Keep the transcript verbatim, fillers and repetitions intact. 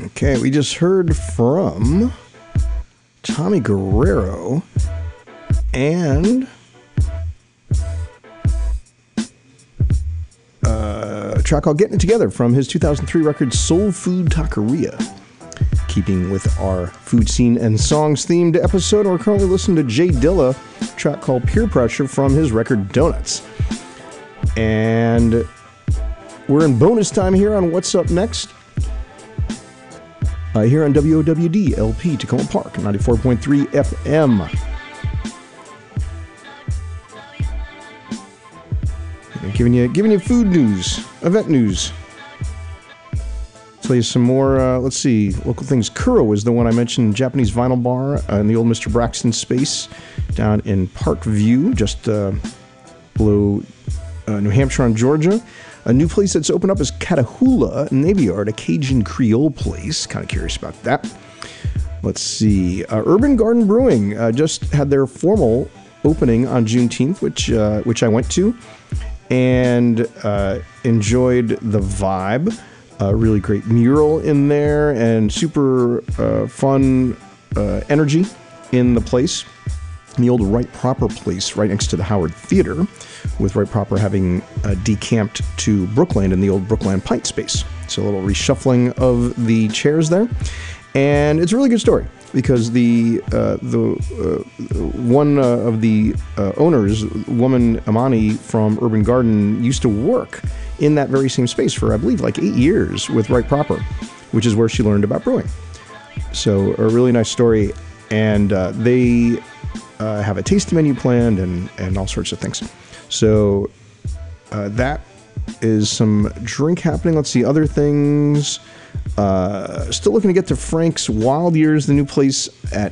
Okay, we just heard from Tommy Guerrero and uh, a track called Getting It Together from his two thousand three record Soul Food Taqueria. Keeping with our food scene and songs themed episode, we're currently listening to Jay Dilla, a track called Peer Pressure from his record Donuts. And we're in bonus time here on What's Up Next. Uh, here on W O W D L P Tacoma Park, ninety-four point three F M. And giving you giving you food news, event news. Tell you some more, uh, let's see, local things. Kuro is the one I mentioned, Japanese vinyl bar uh, in the old Mister Braxton space down in Parkview, just uh, below uh, New Hampshire on Georgia. A new place that's opened up is Catahoula Navy Yard, a Cajun Creole place. Kind of curious about that. Let's see. Uh, Urban Garden Brewing uh, just had their formal opening on Juneteenth, which uh, which I went to, and uh, enjoyed the vibe. A really great mural in there and super uh, fun uh, energy in the place. In the old Right Proper place right next to the Howard Theater, with Right Proper having uh, decamped to Brookland in the old Brookland Pint space. So a little reshuffling of the chairs there. And it's a really good story because the uh, the uh, one uh, of the uh, owners, woman Amani from Urban Garden, used to work in that very same space for, I believe, like eight years with Right Proper, which is where she learned about brewing. So a really nice story. And uh, they uh, have a tasting menu planned and, and all sorts of things. So uh, that is some drink happening. Let's see, other things. Uh, still looking to get to Frank's Wild Years, the new place at